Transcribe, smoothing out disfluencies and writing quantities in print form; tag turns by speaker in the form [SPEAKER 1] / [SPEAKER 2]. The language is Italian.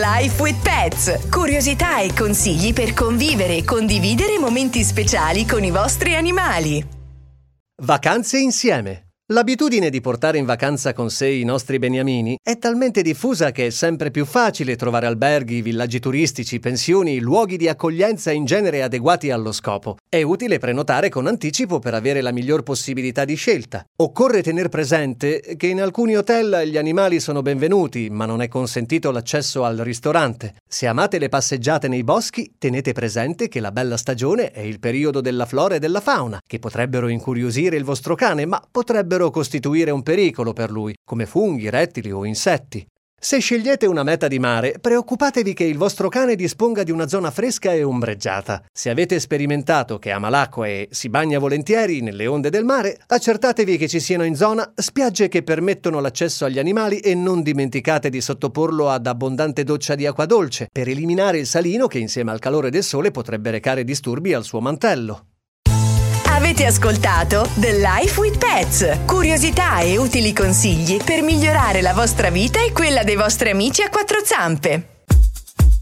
[SPEAKER 1] Life with Pets. Curiosità e consigli per convivere e condividere momenti speciali con i vostri animali.
[SPEAKER 2] Vacanze insieme. L'abitudine di portare in vacanza con sé i nostri beniamini è talmente diffusa che è sempre più facile trovare alberghi, villaggi turistici, pensioni, luoghi di accoglienza in genere adeguati allo scopo. È utile prenotare con anticipo per avere la miglior possibilità di scelta. Occorre tener presente che in alcuni hotel gli animali sono benvenuti, ma non è consentito l'accesso al ristorante. Se amate le passeggiate nei boschi, tenete presente che la bella stagione è il periodo della flora e della fauna, che potrebbero incuriosire il vostro cane, ma potrebbero costituire un pericolo per lui, come funghi, rettili o insetti. Se scegliete una meta di mare, preoccupatevi che il vostro cane disponga di una zona fresca e ombreggiata. Se avete sperimentato che ama l'acqua e si bagna volentieri nelle onde del mare, accertatevi che ci siano in zona spiagge che permettono l'accesso agli animali e non dimenticate di sottoporlo ad abbondante doccia di acqua dolce per eliminare il salino che insieme al calore del sole potrebbe recare disturbi al suo mantello.
[SPEAKER 1] Avete ascoltato The Life with Pets. Curiosità e utili consigli per migliorare la vostra vita e quella dei vostri amici a quattro zampe.